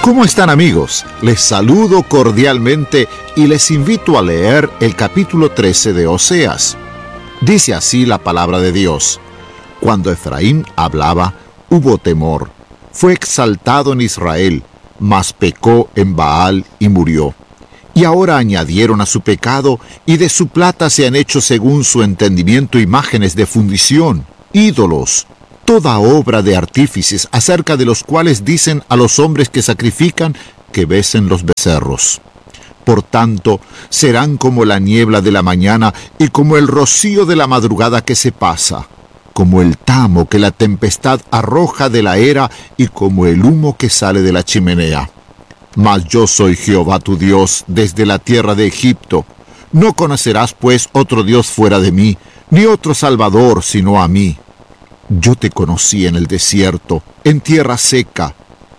¿Cómo están, amigos? Les saludo cordialmente y les invito a leer el capítulo 13 de Oseas. Dice así la palabra de Dios: Cuando Efraín hablaba, hubo temor. Fue exaltado en Israel, mas pecó en Baal y murió. Y ahora añadieron a su pecado, y de su plata se han hecho según su entendimiento imágenes de fundición, ídolos, toda obra de artífices, acerca de los cuales dicen a los hombres que sacrifican que besen los becerros. Por tanto, serán como la niebla de la mañana y como el rocío de la madrugada que se pasa, como el tamo que la tempestad arroja de la era y como el humo que sale de la chimenea. Mas yo soy Jehová tu Dios desde la tierra de Egipto. No conocerás pues otro Dios fuera de mí, ni otro Salvador sino a mí. Yo te conocí en el desierto, en tierra seca.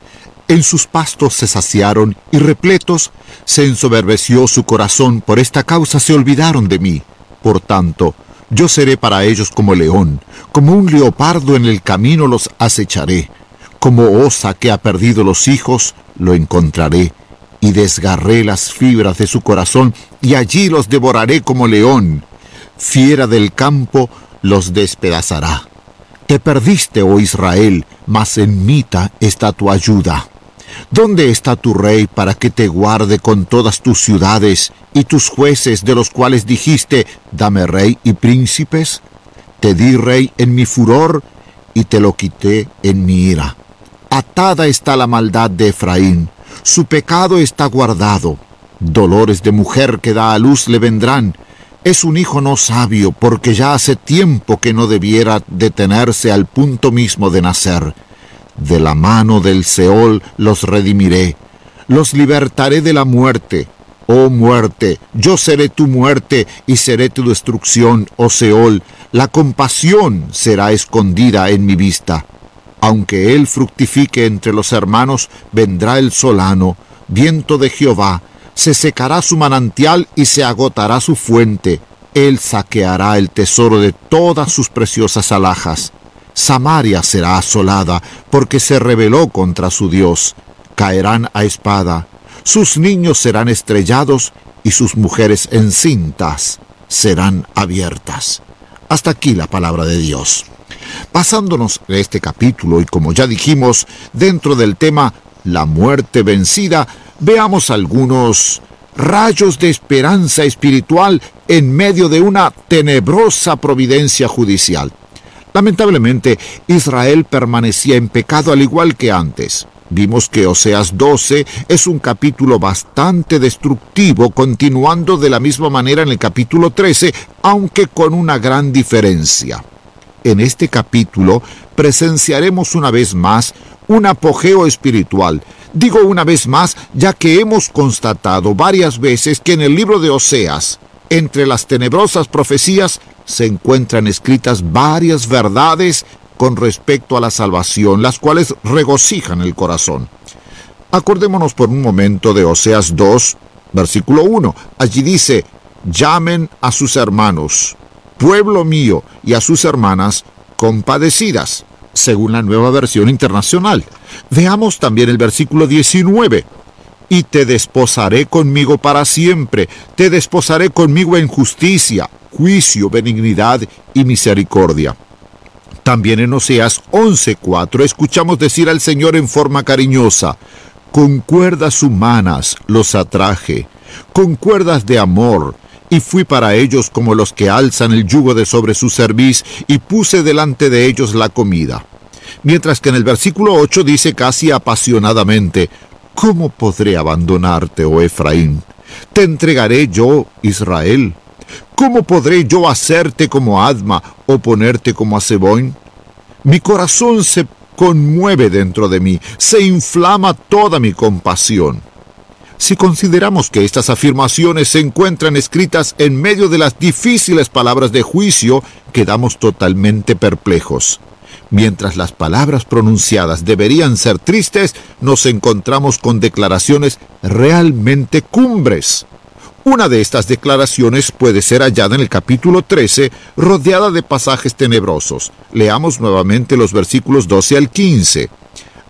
En sus pastos se saciaron y repletos se ensoberbeció su corazón. Por esta causa se olvidaron de mí. Por tanto, yo seré para ellos como león, como un leopardo en el camino los acecharé. Como osa que ha perdido los hijos, lo encontraré, y desgarré las fibras de su corazón, y allí los devoraré como león. Fiera del campo los despedazará. Te perdiste, oh Israel, mas en Mita está tu ayuda. ¿Dónde está tu rey para que te guarde con todas tus ciudades, y tus jueces de los cuales dijiste, dame rey y príncipes? Te di rey en mi furor, y te lo quité en mi ira. Atada está la maldad de Efraín, su pecado está guardado. Dolores de mujer que da a luz le vendrán. Es un hijo no sabio, porque ya hace tiempo que no debiera detenerse al punto mismo de nacer. De la mano del Seol los redimiré, los libertaré de la muerte. Oh muerte, yo seré tu muerte y seré tu destrucción, oh Seol. La compasión será escondida en mi vista. Aunque él fructifique entre los hermanos, vendrá el solano, viento de Jehová. Se secará su manantial y se agotará su fuente. Él saqueará el tesoro de todas sus preciosas alhajas. Samaria será asolada, porque se rebeló contra su Dios. Caerán a espada. Sus niños serán estrellados, y sus mujeres encintas serán abiertas. Hasta aquí la palabra de Dios. Pasándonos en este capítulo, y como ya dijimos, dentro del tema la muerte vencida, veamos algunos rayos de esperanza espiritual en medio de una tenebrosa providencia judicial. Lamentablemente, Israel permanecía en pecado al igual que antes. Vimos que Oseas 12 es un capítulo bastante destructivo, continuando de la misma manera en el capítulo 13, aunque con una gran diferencia. En este capítulo presenciaremos una vez más un apogeo espiritual. Digo una vez más, ya que hemos constatado varias veces que en el libro de Oseas, entre las tenebrosas profecías, se encuentran escritas varias verdades con respecto a la salvación, las cuales regocijan el corazón. Acordémonos por un momento de Oseas 2, versículo 1. Allí dice: llamen a sus hermanos, pueblo mío, y a sus hermanas compadecidas, según la Nueva Versión Internacional. Veamos también el versículo 19. Y te desposaré conmigo para siempre, te desposaré conmigo en justicia, juicio, benignidad y misericordia. También en Oseas 11:4 escuchamos decir al Señor en forma cariñosa: con cuerdas humanas los atraje, con cuerdas de amor, y fui para ellos como los que alzan el yugo de sobre su cerviz, y puse delante de ellos la comida. Mientras que en el versículo 8 dice casi apasionadamente: ¿cómo podré abandonarte, oh Efraín? ¿Te entregaré yo, Israel? ¿Cómo podré yo hacerte como Adma o ponerte como a Zeboim? Mi corazón se conmueve dentro de mí, se inflama toda mi compasión. Si consideramos que estas afirmaciones se encuentran escritas en medio de las difíciles palabras de juicio, quedamos totalmente perplejos. Mientras las palabras pronunciadas deberían ser tristes, nos encontramos con declaraciones realmente cumbres. Una de estas declaraciones puede ser hallada en el capítulo 13, rodeada de pasajes tenebrosos. Leamos nuevamente los versículos 12 al 15.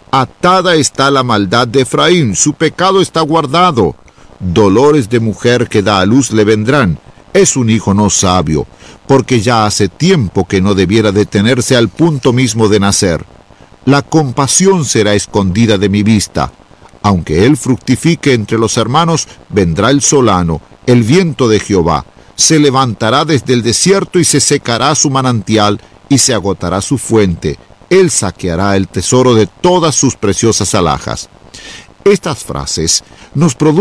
Atada está la maldad de Efraín, su pecado está guardado. Dolores de mujer que da a luz le vendrán. Es un hijo no sabio, porque ya hace tiempo que no debiera detenerse al punto mismo de nacer. La compasión será escondida de mi vista. Aunque él fructifique entre los hermanos, vendrá el solano, el viento de Jehová. Se levantará desde el desierto y se secará su manantial y se agotará su fuente. Él saqueará el tesoro de todas sus preciosas alhajas. Estas frases nos producen